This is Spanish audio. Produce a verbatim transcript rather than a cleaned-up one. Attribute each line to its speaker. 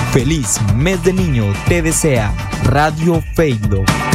Speaker 1: Feliz mes del niño te desea Radio Feido.